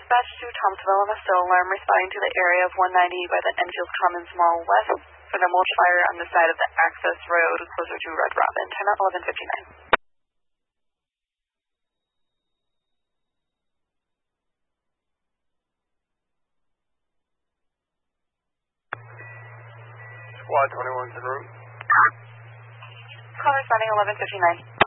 Dispatch to Thomasville, Still alarm responding to the area of 190 by the Enfield Commons Mall west for the mulch fire on the side of the access road closer to Red Robin. Time at 11:59. Squad 21's en route. Call responding 11:59.